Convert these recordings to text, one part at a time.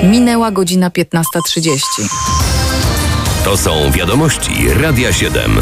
Minęła godzina 15:30. To są wiadomości Radia 7.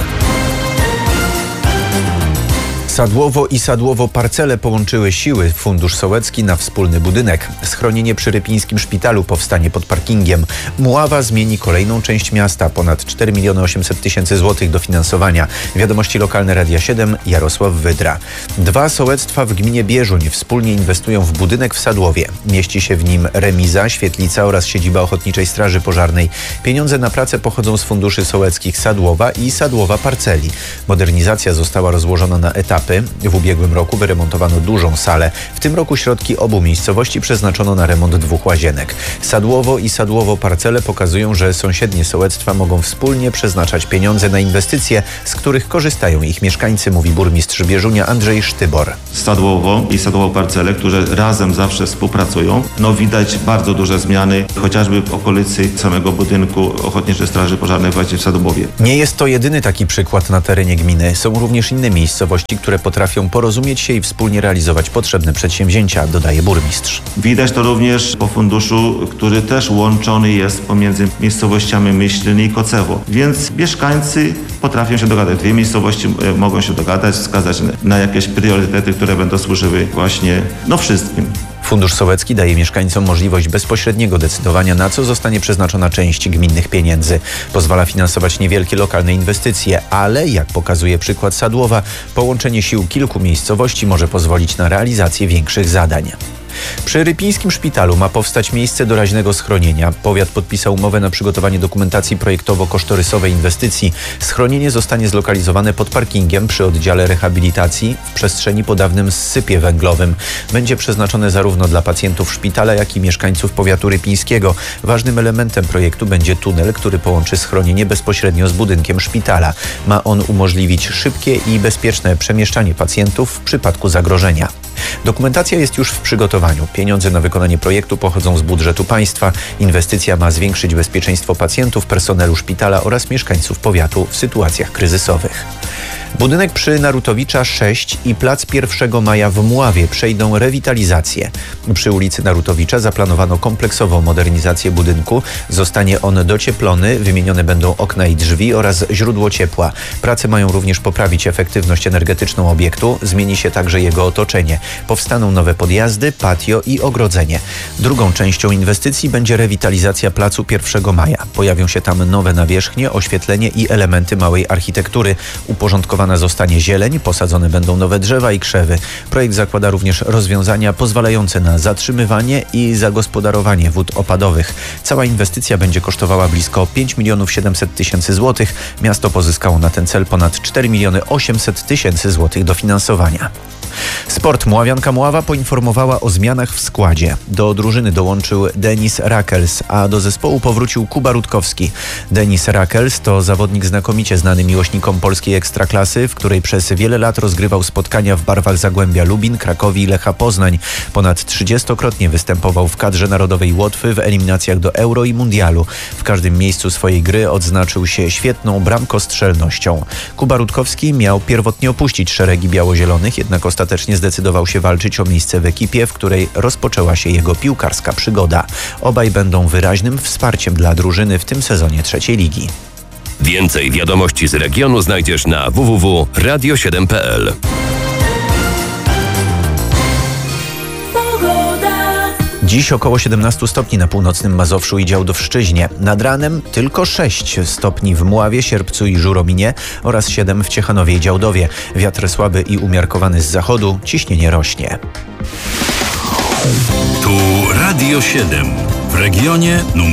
Sadłowo i Sadłowo Parcele połączyły siły. Fundusz Sołecki na wspólny budynek. Schronienie przy Rypińskim Szpitalu powstanie pod parkingiem. Mława zmieni kolejną część miasta. Ponad 4 800 000 złotych dofinansowania. Wiadomości lokalne Radia 7. Jarosław Wydra. 2 sołectwa w gminie Bieżuń wspólnie inwestują w budynek w Sadłowie. Mieści się w nim remiza, świetlica oraz siedziba Ochotniczej Straży Pożarnej. Pieniądze na pracę pochodzą z funduszy sołeckich Sadłowa i Sadłowa Parceli. Modernizacja została rozłożona na etapy. W ubiegłym roku wyremontowano dużą salę. W tym roku środki obu miejscowości przeznaczono na remont 2 łazienek. Sadłowo i Sadłowo Parcele pokazują, że sąsiednie sołectwa mogą wspólnie przeznaczać pieniądze na inwestycje, z których korzystają ich mieszkańcy, mówi burmistrz Bieżunia Andrzej Sztybor. Sadłowo i Sadłowo Parcele, które razem zawsze współpracują, widać bardzo duże zmiany, chociażby w okolicy samego budynku Ochotniczej Straży Pożarnej właśnie w Sadłowie. Nie jest to jedyny taki przykład na terenie gminy. Są również inne miejscowości, które potrafią porozumieć się i wspólnie realizować potrzebne przedsięwzięcia, dodaje burmistrz. Widać to również po funduszu, który też łączony jest pomiędzy miejscowościami Myślin i Kocewo. Więc mieszkańcy potrafią się dogadać. 2 miejscowości mogą się dogadać, wskazać na jakieś priorytety, które będą służyły właśnie wszystkim. Fundusz Sołecki daje mieszkańcom możliwość bezpośredniego decydowania, na co zostanie przeznaczona część gminnych pieniędzy. Pozwala finansować niewielkie lokalne inwestycje, ale jak pokazuje przykład Sadłowa, połączenie sił kilku miejscowości może pozwolić na realizację większych zadań. Przy Rypińskim Szpitalu ma powstać miejsce doraźnego schronienia. Powiat podpisał umowę na przygotowanie dokumentacji projektowo-kosztorysowej inwestycji. Schronienie zostanie zlokalizowane pod parkingiem przy oddziale rehabilitacji w przestrzeni po dawnym zsypie węglowym. Będzie przeznaczone zarówno dla pacjentów szpitala, jak i mieszkańców powiatu rypińskiego. Ważnym elementem projektu będzie tunel, który połączy schronienie bezpośrednio z budynkiem szpitala. Ma on umożliwić szybkie i bezpieczne przemieszczanie pacjentów w przypadku zagrożenia. Dokumentacja jest już w przygotowaniu. Pieniądze na wykonanie projektu pochodzą z budżetu państwa. Inwestycja ma zwiększyć bezpieczeństwo pacjentów, personelu szpitala oraz mieszkańców powiatu w sytuacjach kryzysowych. Budynek przy Narutowicza 6 i plac 1 Maja w Mławie przejdą rewitalizację. Przy ulicy Narutowicza zaplanowano kompleksową modernizację budynku. Zostanie on docieplony, wymienione będą okna i drzwi oraz źródło ciepła. Prace mają również poprawić efektywność energetyczną obiektu. Zmieni się także jego otoczenie. Powstaną nowe podjazdy, patio i ogrodzenie. Drugą częścią inwestycji będzie rewitalizacja placu 1 Maja. Pojawią się tam nowe nawierzchnie, oświetlenie i elementy małej architektury. Uporządkowana zostanie zieleń, posadzone będą nowe drzewa i krzewy. Projekt zakłada również rozwiązania pozwalające na zatrzymywanie i zagospodarowanie wód opadowych. Cała inwestycja będzie kosztowała blisko 5 700 000 złotych. Miasto pozyskało na ten cel ponad 4 800 000 złotych dofinansowania. Sport. Mławianka Mława poinformowała o zmianach w składzie. Do drużyny dołączył Denis Rakels, a do zespołu powrócił Kuba Rutkowski. Denis Rakels to zawodnik znakomicie znany miłośnikom polskiej ekstraklasy, w której przez wiele lat rozgrywał spotkania w barwach Zagłębia Lubin, Krakowi i Lecha Poznań. Ponad 30-krotnie występował w kadrze narodowej Łotwy w eliminacjach do Euro i Mundialu. W każdym miejscu swojej gry odznaczył się świetną bramkostrzelnością. Kuba Rutkowski miał pierwotnie opuścić szeregi biało-zielonych, jednak ostatecznie zdecydował się walczyć o miejsce w ekipie, w której rozpoczęła się jego piłkarska przygoda. Obaj będą wyraźnym wsparciem dla drużyny w tym sezonie 3. ligi. Więcej wiadomości z regionu znajdziesz na www.radio7.pl. Dziś około 17 stopni na północnym Mazowszu i Działdowszczyźnie. Nad ranem tylko 6 stopni w Mławie, Sierpcu i Żurominie oraz 7 w Ciechanowie i Działdowie. Wiatr słaby i umiarkowany z zachodu, ciśnienie rośnie. Tu Radio 7 w regionie numer